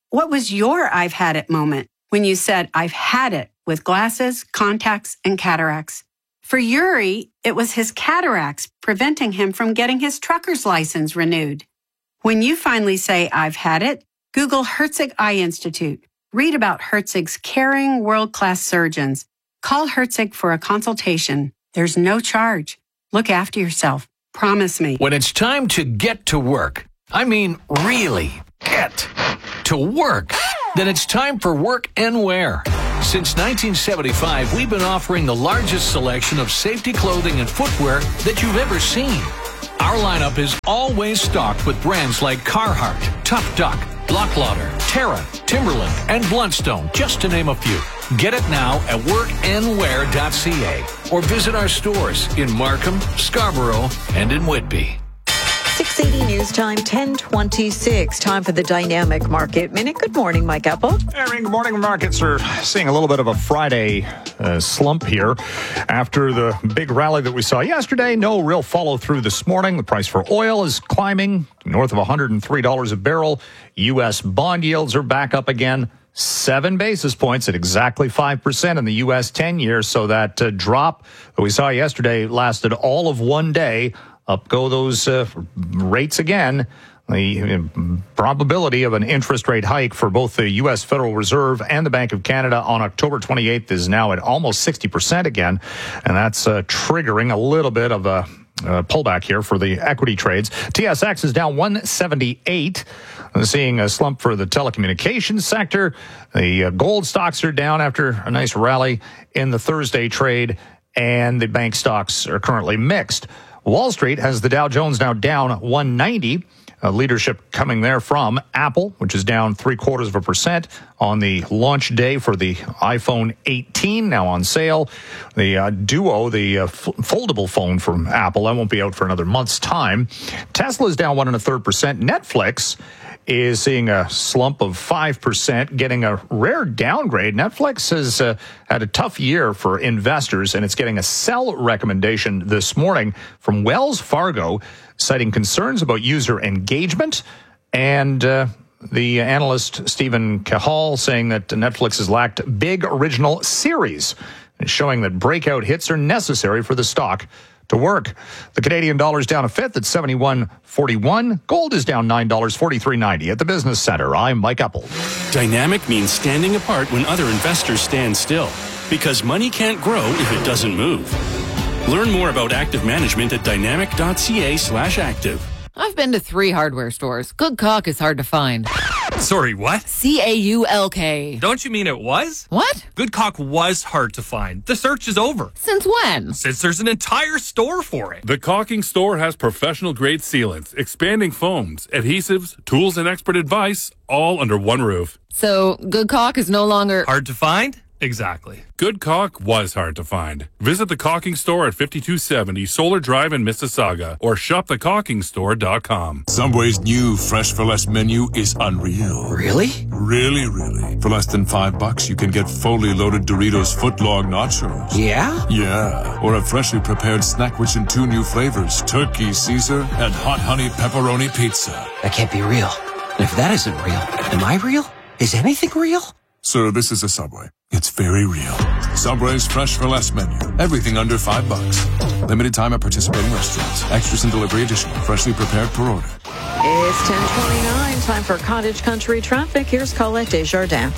what was your I've had it moment when you said, I've had it with glasses, contacts, and cataracts? For Yuri, it was his cataracts preventing him from getting his trucker's license renewed. When you finally say, I've had it, Google Herzig Eye Institute. Read about Herzig's caring, world-class surgeons. Call Herzig for a consultation. There's no charge. Look after yourself. Promise me. When it's time to get to work, I mean really get to work, then it's time for Work and Wear. Since nineteen seventy-five, we've been offering the largest selection of safety clothing and footwear that you've ever seen. Our lineup is always stocked with brands like Carhartt, Tough Duck, Blocklauder, Terra, Timberland, and Bluntstone, just to name a few. Get it now at work and wear dot c a or visit our stores in Markham, Scarborough, and in Whitby. six eighty News Time, ten twenty-six. Time for the Dynamic Market Minute. Good morning, Mike Apple. Good morning. Markets are seeing a little bit of a Friday uh, slump here after the big rally that we saw yesterday. No real follow through this morning. The price for oil is climbing north of one hundred three dollars a barrel. U S bond yields are back up again. Seven basis points at exactly five percent in the U S ten year. So that uh, drop that we saw yesterday lasted all of one day. Up go those uh, rates again. The probability of an interest rate hike for both the U S Federal Reserve and the Bank of Canada on October twenty-eighth is now at almost sixty percent again. And that's uh, triggering a little bit of a uh, pullback here for the equity trades. T S X is down one seventy-eight. Seeing a slump for the telecommunications sector. The uh, gold stocks are down after a nice rally in the Thursday trade. And the bank stocks are currently mixed. Wall Street has the Dow Jones now down one ninety. Uh, leadership coming there from Apple, which is down three quarters of a percent on the launch day for the iPhone eighteen, now on sale. The uh, Duo, the uh, f- foldable phone from Apple, that won't be out for another month's time. Tesla is down one and a third percent. Netflix is seeing a slump of five percent, getting a rare downgrade. Netflix has uh, had a tough year for investors, and it's getting a sell recommendation this morning from Wells Fargo, citing concerns about user engagement. And uh, the analyst Stephen Cahall saying that Netflix has lacked big original series, and showing that breakout hits are necessary for the stock to work. The Canadian dollar is down a fifth at seventy-one forty-one. Gold is down nine dollars, forty-three ninety at the Business Center. I'm Mike Apple. Dynamic means standing apart when other investors stand still, because money can't grow if it doesn't move. Learn more about active management at dynamic dot c a slash active. I've been to three hardware stores. Good caulk is hard to find. Sorry, what? C A U L K. Don't you mean it was? What? Good caulk was hard to find. The search is over. Since when? Since there's an entire store for it. The Caulking Store has professional-grade sealants, expanding foams, adhesives, tools, and expert advice, all under one roof. So, good caulk is no longer... hard to find? Exactly. Good caulk was hard to find. Visit the Caulking Store at fifty-two seventy Solar Drive in Mississauga or shop the caulking store dot com. Subway's new Fresh for Less menu is unreal. Really? Really, really. For less than five bucks, you can get fully loaded Doritos footlong nachos. Yeah? Yeah. Or a freshly prepared snack rich in two new flavors, Turkey Caesar and Hot Honey Pepperoni Pizza. That can't be real. And if that isn't real, am I real? Is anything real? Sir, this is a Subway. It's very real. Subway's Fresh for Less menu. Everything under five bucks. Limited time at participating restaurants. Extras and delivery additional. Freshly prepared per order. It's ten twenty-nine. Time for Cottage Country traffic. Here's Colette Desjardins.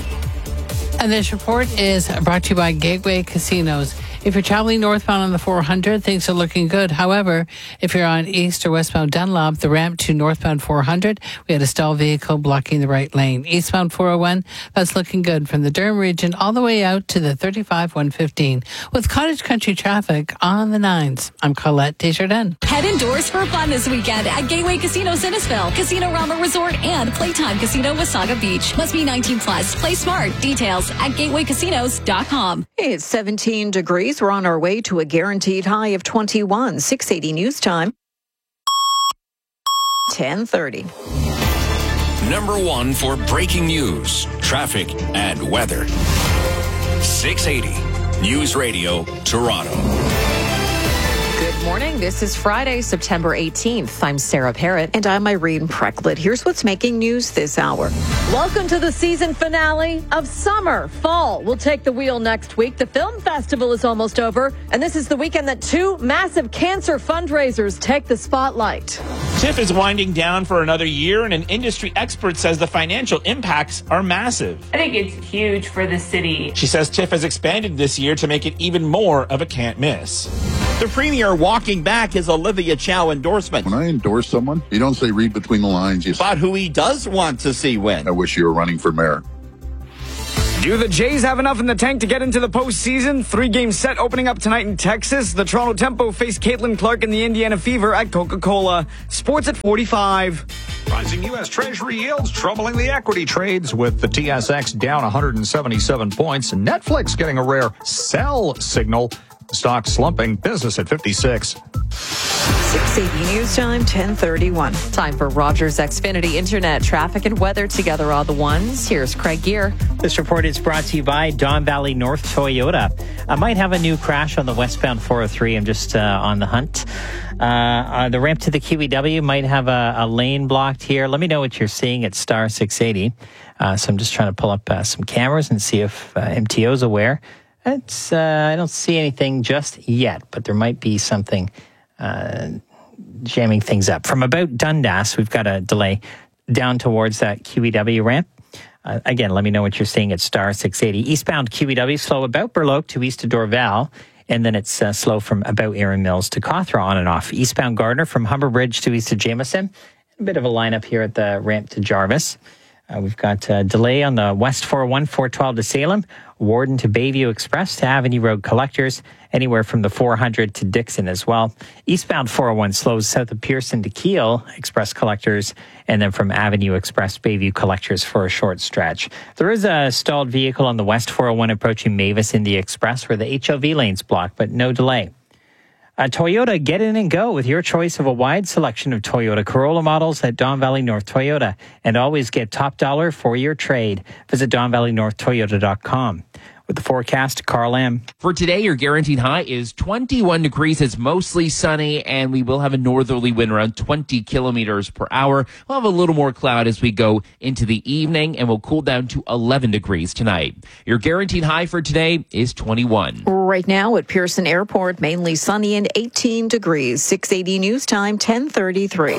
And this report is brought to you by Gateway Casinos. If you're traveling northbound on the four hundred, things are looking good. However, if you're on east or westbound Dunlop, the ramp to northbound four hundred, we had a stalled vehicle blocking the right lane. Eastbound four oh one, that's looking good from the Durham region all the way out to the thirty-five one fifteen. With Cottage Country traffic on the nines, I'm Colette Desjardins. Head indoors for fun this weekend at Gateway Casino Innisfil, Casino Rama Resort, and Playtime Casino Wasaga Beach. Must be nineteen plus. Play smart. Details at gateway casinos dot com. It's seventeen degrees. We're on our way to a guaranteed high of twenty-one. six eighty News Time. ten thirty. Number one for breaking news, traffic, and weather. six eighty News Radio, Toronto. Good Good morning. This is Friday, September eighteenth. I'm Sarah Parrott. And I'm Irene Precklett. Here's what's making news this hour. Welcome to the season finale of summer. Fall will take the wheel next week. The film festival is almost over. And this is the weekend that two massive cancer fundraisers take the spotlight. TIFF is winding down for another year, and an industry expert says the financial impacts are massive. I think it's huge for the city. She says TIFF has expanded this year to make it even more of a can't miss. The premier walking back his Olivia Chow endorsement. When I endorse someone, you don't say read between the lines. You about who he does want to see win. I wish you were running for mayor. Do the Jays have enough in the tank to get into the postseason? Three-game set opening up tonight in Texas. The Toronto Tempo face Caitlin Clark and the Indiana Fever at Coca-Cola. Sports at forty-five. Rising U S. Treasury yields troubling the equity trades with the T S X down one hundred seventy-seven points. Netflix getting a rare sell signal. Stock slumping. Business at fifty-six. six eighty News Time, ten thirty-one. Time for Rogers Xfinity Internet traffic and weather together all the ones. Here's Craig Gear. This report is brought to you by Don Valley North Toyota. I might have a new crash on the westbound four oh three. I'm just uh, on the hunt. Uh, uh, the ramp to the Q E W might have a, a lane blocked here. Let me know what you're seeing at star six eighty. Uh, so I'm just trying to pull up uh, some cameras and see if uh, M T O's aware. It's, uh, I don't see anything just yet, but there might be something uh, jamming things up. From about Dundas, we've got a delay down towards that Q E W ramp. Uh, again, let me know what you're seeing at star six eighty. Eastbound Q E W, slow about Burloak to east of Dorval, and then it's uh, slow from about Erin Mills to Cawthra on and off. Eastbound Gardner from Humber Bridge to east of Jameson. A bit of a lineup here at the ramp to Jarvis. Uh, we've got a delay on the West four oh one, four twelve to Salem, Warden to Bayview Express to Avenue Road Collectors, anywhere from the four hundred to Dixon as well. Eastbound four oh one slows south of Pearson to Kiel, Express Collectors, and then from Avenue Express, Bayview Collectors for a short stretch. There is a stalled vehicle on the West four oh one approaching Mavis in the Express where the H O V lane's blocked, but no delay. Uh, Toyota, get in and go with your choice of a wide selection of Toyota Corolla models at Don Valley North Toyota. And always get top dollar for your trade. Visit don valley north toyota dot com. With the forecast, Carl M. For today, your guaranteed high is twenty-one degrees. It's mostly sunny, and we will have a northerly wind around twenty kilometers per hour. We'll have a little more cloud as we go into the evening, and we'll cool down to eleven degrees tonight. Your guaranteed high for today is twenty-one. Right now at Pearson Airport, mainly sunny and eighteen degrees. six eighty News Time, ten thirty-three.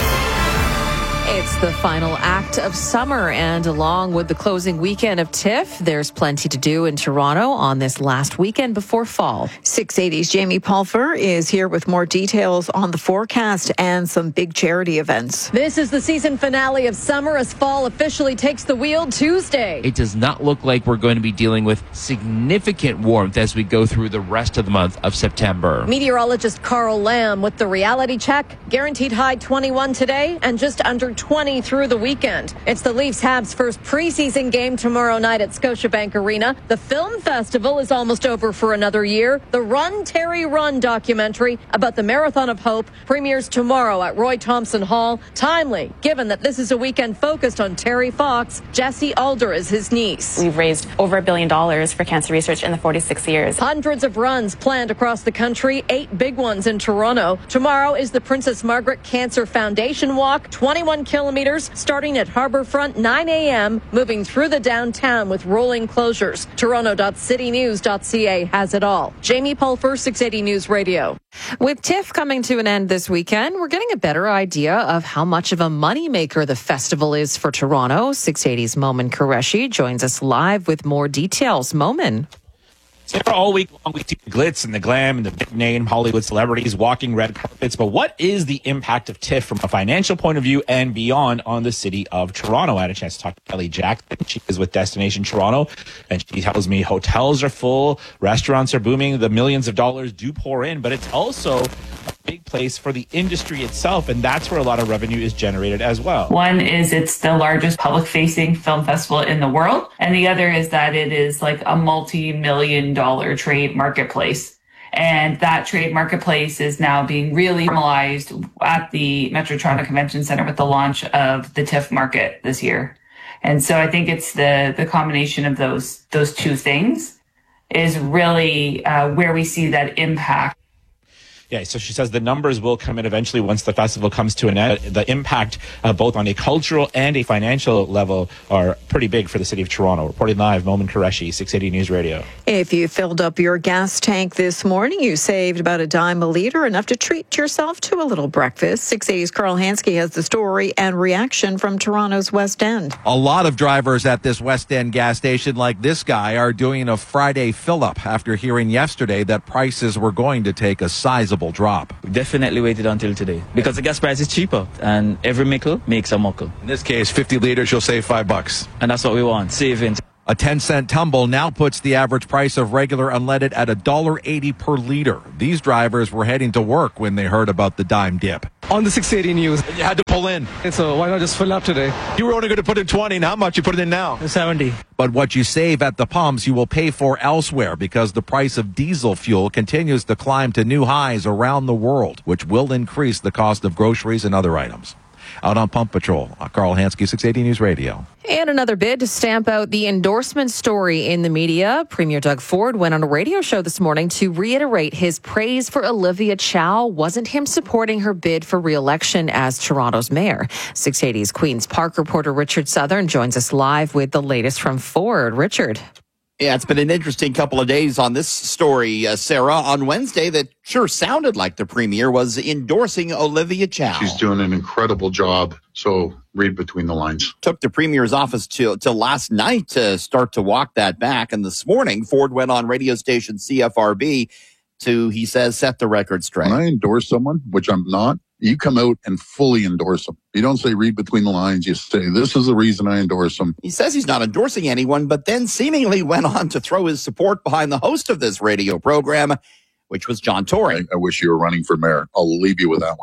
It's the final act of summer, and along with the closing weekend of TIFF, there's plenty to do in Toronto on this last weekend before fall. six eighty's Jamie Pulfer is here with more details on the forecast and some big charity events. This is the season finale of summer as fall officially takes the wheel Tuesday. It does not look like we're going to be dealing with significant warmth as we go through the rest of the month of September. Meteorologist Carl Lamb with the reality check. Guaranteed high twenty-one today and just under twenty through the weekend. It's the Leafs-Habs first preseason game tomorrow night at Scotiabank Arena. The film festival is almost over for another year. The Run, Terry, Run documentary about the Marathon of Hope premieres tomorrow at Roy Thompson Hall. Timely, given that this is a weekend focused on Terry Fox. Jessie Alder is his niece. We've raised over a billion dollars for cancer research in the forty-six years. Hundreds of runs planned across the country, eight big ones in Toronto. Tomorrow is the Princess Margaret Cancer Foundation Walk, twenty-one kilometers, starting at Harbourfront nine a.m., moving through the downtown with rolling closures. Toronto dot city news dot c a has it all. Jamie Pulfer, six eighty News Radio. With TIFF coming to an end this weekend, we're getting a better idea of how much of a moneymaker the festival is for Toronto. six eighty's Momin Qureshi joins us live with more details. Momin. So all week long, we see the glitz and the glam and the big name Hollywood celebrities walking red carpets. But what is the impact of TIFF from a financial point of view and beyond on the city of Toronto? I had a chance to talk to Kelly Jackson. She is with Destination Toronto, and she tells me hotels are full, restaurants are booming, the millions of dollars do pour in, but it's also a big place for the industry itself, and that's where a lot of revenue is generated as well. One is it's the largest public-facing film festival in the world, and the other is that it is like a multi-million dollar trade marketplace. And that trade marketplace is now being really formalized at the Metro Toronto Convention Centre with the launch of the TIFF market this year. And so I think it's the the combination of those those two things is really uh, where we see that impact. Yeah, so she says the numbers will come in eventually once the festival comes to an end. The impact, uh, both on a cultural and a financial level, are pretty big for the city of Toronto. Reporting live, Momin Qureshi, six eighty News Radio. If you filled up your gas tank this morning, you saved about a dime a liter, enough to treat yourself to a little breakfast. six eighty's Carl Hansky has the story and reaction from Toronto's West End. A lot of drivers at this West End gas station, like this guy, are doing a Friday fill-up after hearing yesterday that prices were going to take a sizable drop. We definitely waited until today because the gas price is cheaper and every nickel makes a muckle. In this case, fifty liters, you'll save five bucks. And that's what we want, savings. A ten cent tumble now puts the average price of regular unleaded at one dollar eighty per liter. These drivers were heading to work when they heard about the dime dip. On the six eighty News. You had to pull in. So why not just fill up today? You were only going to put in twenty, and how much you put it in now? seventy. But what you save at the pumps, you will pay for elsewhere because the price of diesel fuel continues to climb to new highs around the world, which will increase the cost of groceries and other items. Out on Pump Patrol, Carl Hansky, six eighty News Radio. And another bid to stamp out the endorsement story in the media. Premier Doug Ford went on a radio show this morning to reiterate his praise for Olivia Chow wasn't him supporting her bid for re-election as Toronto's mayor. six eighty's Queen's Park reporter Richard Southern joins us live with the latest from Ford. Richard. Yeah, it's been an interesting couple of days on this story, uh, Sarah. On Wednesday, that sure sounded like the premier was endorsing Olivia Chow. She's doing an incredible job, so read between the lines. Took the premier's office till till last night to start to walk that back, and this morning, Ford went on radio station C F R B to, he says, set the record straight. When I endorse someone, which I'm not, you come out and fully endorse them. You don't say read between the lines. You say, this is the reason I endorse them. He says he's not endorsing anyone, but then seemingly went on to throw his support behind the host of this radio program, which was John Tory. I, I wish you were running for mayor. I'll leave you with that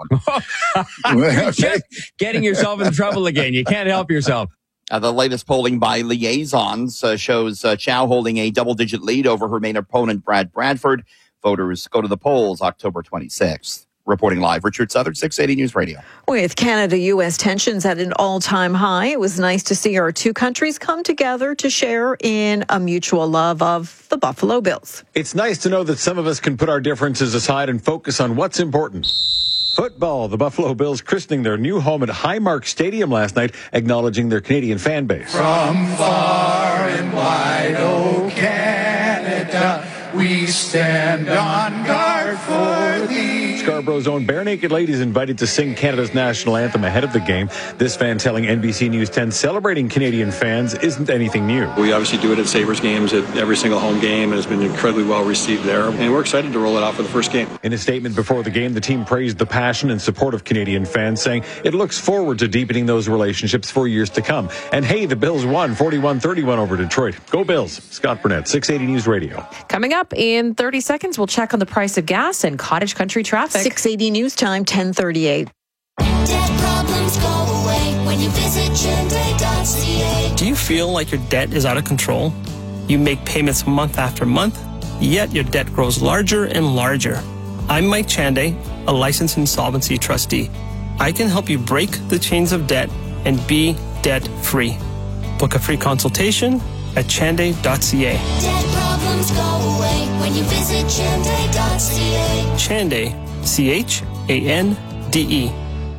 one. Just getting yourself in trouble again. You can't help yourself. Uh, the latest polling by Liaisons uh, shows uh, Chow holding a double-digit lead over her main opponent, Brad Bradford. Voters go to the polls October twenty-sixth. Reporting live, Richard Southern, six eighty News Radio. With Canada U S tensions at an all-time high, it was nice to see our two countries come together to share in a mutual love of the Buffalo Bills. It's nice to know that some of us can put our differences aside and focus on what's important. Football, the Buffalo Bills christening their new home at Highmark Stadium last night, acknowledging their Canadian fan base. From far and wide, oh Canada, we stand on guard for thee. Scarborough's own Bare Naked Ladies invited to sing Canada's national anthem ahead of the game. This fan telling N B C News ten celebrating Canadian fans isn't anything new. We obviously do it at Sabres games at every single home game, and it's been incredibly well received there. And we're excited to roll it out for the first game. In a statement before the game, the team praised the passion and support of Canadian fans, saying it looks forward to deepening those relationships for years to come. And hey, the Bills won forty-one thirty-one over Detroit. Go Bills. Scott Burnett, six eighty News Radio. Coming up in thirty seconds, we'll check on the price of gas and cottage country traffic. six eighty News Time, ten thirty-eight. Debt problems go away when you visit Chende dot C A. Do you feel like your debt is out of control? You make payments month after month, yet your debt grows larger and larger. I'm Mike Chande, a licensed insolvency trustee. I can help you break the chains of debt and be debt-free. Book a free consultation at chande dot C A. Debt problems go away when you visit Chende dot C A. Chande, C H A N D E.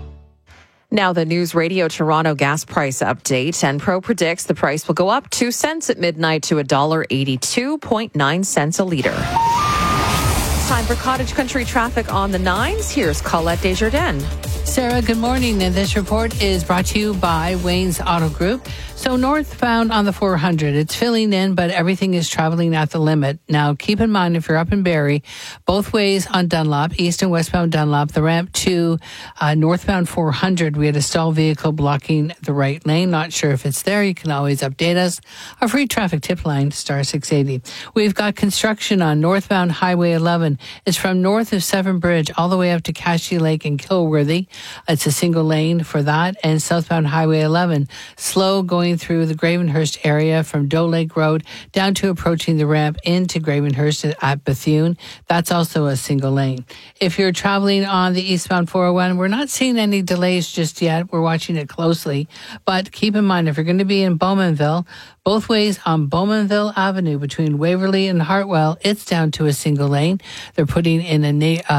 Now the News Radio Toronto gas price update. Enpro predicts the price will go up two cents at midnight to one dollar eighty-two point nine cents a litre. Time for cottage country traffic on the nines. Here's Colette Desjardins. Sarah, good morning. And this report is brought to you by Wayne's Auto Group. So northbound on the four hundred, it's filling in, but everything is traveling at the limit. Now, keep in mind, if you're up in Barrie, both ways on Dunlop, east and westbound Dunlop, the ramp to uh, northbound four hundred, we had a stalled vehicle blocking the right lane. Not sure if it's there. You can always update us. Our free traffic tip line, star six eighty. We've got construction on northbound Highway eleven. It's from north of Severn Bridge all the way up to Cashy Lake and Kilworthy. It's a single lane for that. And southbound Highway eleven, slow going through the Gravenhurst area from Doe Lake Road down to approaching the ramp into Gravenhurst at Bethune. That's also a single lane. If you're traveling on the eastbound four oh one, we're not seeing any delays just yet. We're watching it closely. But keep in mind, if you're going to be in Bowmanville, both ways on Bowmanville Avenue between Waverly and Hartwell, it's down to a single lane. They're putting in a, uh,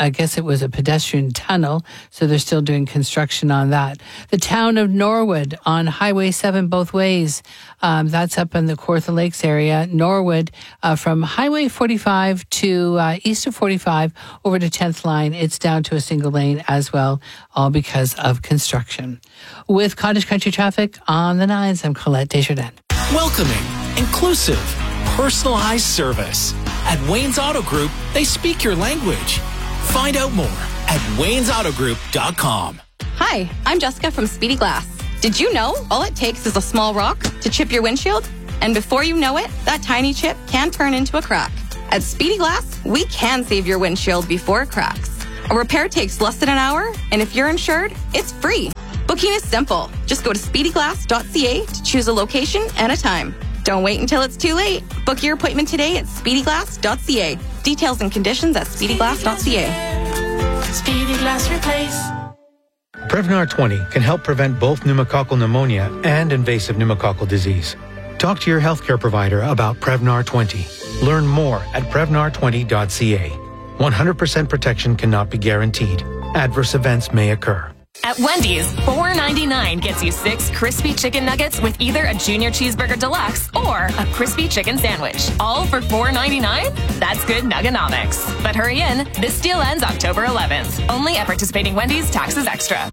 I guess it was a pedestrian tunnel, so they're still doing construction on that. The town of Norwood on Highway seven both ways. Um, that's up in the Kawartha Lakes area. Norwood uh, from Highway forty-five to uh, east of forty-five over to tenth line. It's down to a single lane as well, all because of construction. With Cottage Country traffic on the nines, I'm Colette Desjardins. Welcoming, inclusive, personalized service. At Wayne's Auto Group, they speak your language. Find out more at waynes auto group dot com. Hi, I'm Jessica from Speedy Glass. Did you know all it takes is a small rock to chip your windshield? And before you know it, that tiny chip can turn into a crack. At Speedy Glass, we can save your windshield before it cracks. A repair takes less than an hour, and if you're insured, it's free. Booking is simple. Just go to speedy glass dot c a to choose a location and a time. Don't wait until it's too late. Book your appointment today at speedy glass dot c a. Details and conditions at speedy glass dot c a. Speedy Glass Replace. Prevnar twenty can help prevent both pneumococcal pneumonia and invasive pneumococcal disease. Talk to your healthcare provider about Prevnar twenty. Learn more at prevnar twenty dot c a. one hundred percent protection cannot be guaranteed. Adverse events may occur. At Wendy's, four ninety-nine gets you six crispy chicken nuggets with either a Junior Cheeseburger Deluxe or a crispy chicken sandwich. All for four ninety-nine? That's good nuggonomics. But hurry in, this deal ends October eleventh. Only at participating Wendy's, taxes extra.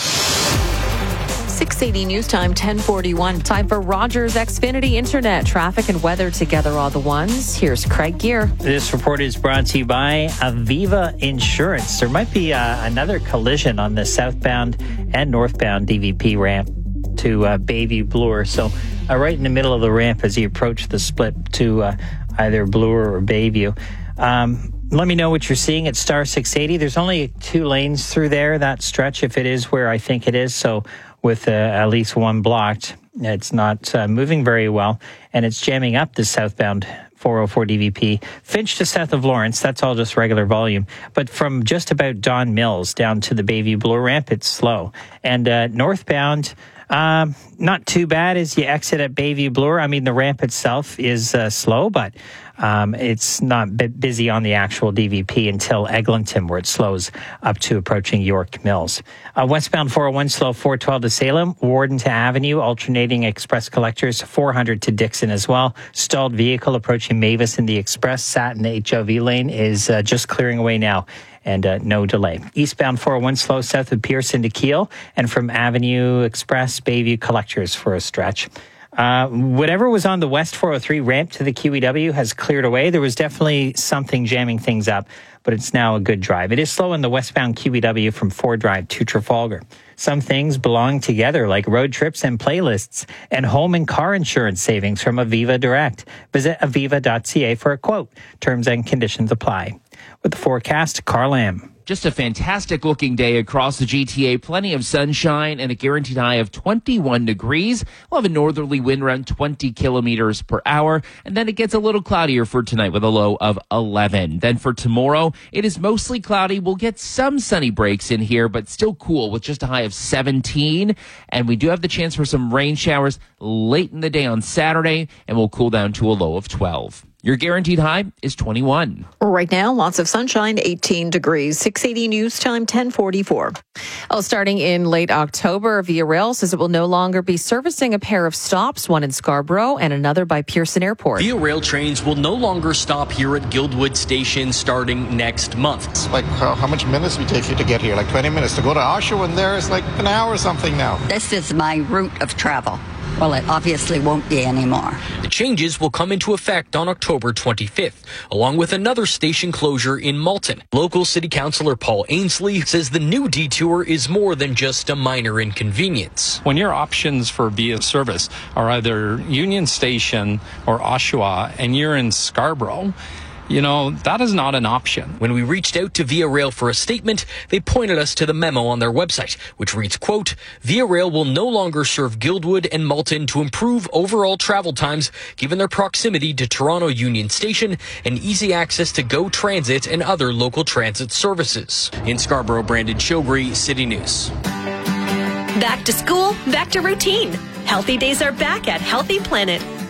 six eighty News Time, ten forty-one. Time for Rogers Xfinity Internet. Traffic and weather together all the ones. Here's Craig Gear. This report is brought to you by Aviva Insurance. There might be uh, another collision on the southbound and northbound D V P ramp to uh, Bayview Bloor. So uh, right in the middle of the ramp as you approach the split to uh, either Bloor or Bayview. Um, Let me know what you're seeing at star six eighty. There's only two lanes through there, that stretch, if it is where I think it is. So with uh, at least one blocked, it's not uh, moving very well, and it's jamming up the southbound four oh four D V P. Finch to south of Lawrence, that's all just regular volume. But from just about Don Mills down to the Bayview Bloor ramp, it's slow. And uh, northbound, um, not too bad as you exit at Bayview Bloor. I mean, the ramp itself is uh, slow, but um, it's not b- busy on the actual D V P until Eglinton, where it slows up to approaching York Mills. Uh, westbound four oh one slow four twelve to Salem, Warden to Avenue, alternating express collectors, four hundred to Dixon as well. Stalled vehicle approaching Mavis in the express, sat in the H O V lane, is uh, just clearing away now. And uh, no delay. Eastbound four oh one slow south of Pearson to Keele, and from Avenue Express, Bayview collectors for a stretch. Uh, whatever was on the West four oh three ramp to the Q E W has cleared away. There was definitely something jamming things up, but it's now a good drive. It is slow in the westbound Q E W from Ford Drive to Trafalgar. Some things belong together, like road trips and playlists, and home and car insurance savings from Aviva Direct. Visit aviva dot c a for a quote. Terms and conditions apply. With the forecast, Carl Lamb. Just a fantastic looking day across the G T A. Plenty of sunshine and a guaranteed high of twenty-one degrees. We'll have a northerly wind around twenty kilometers per hour. And then it gets a little cloudier for tonight with a low of eleven. Then for tomorrow, it is mostly cloudy. We'll get some sunny breaks in here, but still cool with just a high of seventeen. And we do have the chance for some rain showers late in the day on Saturday, and we'll cool down to a low of twelve. Your guaranteed high is twenty-one. Right now, lots of sunshine, eighteen degrees. six eighty News Time, ten forty-four. Oh, starting in late October, Via Rail says it will no longer be servicing a pair of stops, one in Scarborough and another by Pearson Airport. Via Rail trains will no longer stop here at Guildwood Station starting next month. It's like uh, how much minutes we take you to get here? Like twenty minutes to go to Oshawa, and there it's like an hour or something now. This is my route of travel. Well, it obviously won't be anymore. The changes will come into effect on October twenty-fifth, along with another station closure in Malton. Local City Councillor Paul Ainsley says the new detour is more than just a minor inconvenience. When your options for Via service are either Union Station or Oshawa, and you're in Scarborough, you know, that is not an option. When we reached out to Via Rail for a statement, they pointed us to the memo on their website, which reads, quote, Via Rail will no longer serve Guildwood and Malton to improve overall travel times, given their proximity to Toronto Union Station and easy access to GO Transit and other local transit services. In Scarborough, Brandon Shogri, City News. Back to school, back to routine. Healthy days are back at Healthy Planet.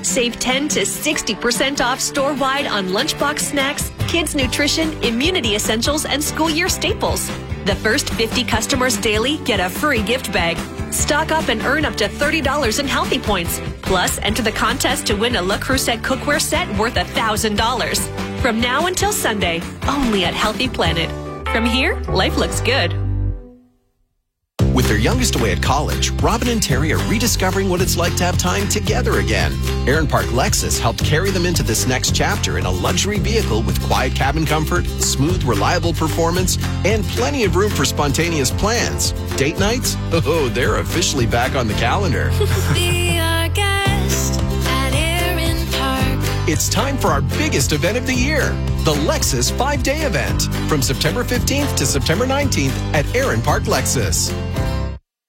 Save ten to sixty percent off store-wide on lunchbox snacks, kids' nutrition, immunity essentials, and school year staples. The first fifty customers daily get a free gift bag. Stock up and earn up to thirty dollars in Healthy Points. Plus, enter the contest to win a Le Creuset cookware set worth one thousand dollars. From now until Sunday, only at Healthy Planet. From here, life looks good. With their youngest away at college, Robin and Terry are rediscovering what it's like to have time together again. Aaron Park Lexus helped carry them into this next chapter in a luxury vehicle with quiet cabin comfort, smooth, reliable performance, and plenty of room for spontaneous plans. Date nights? Oh, they're officially back on the calendar. Be our guest at Aaron Park. It's time for our biggest event of the year, the Lexus five-day event, from September fifteenth to September nineteenth at Aaron Park Lexus.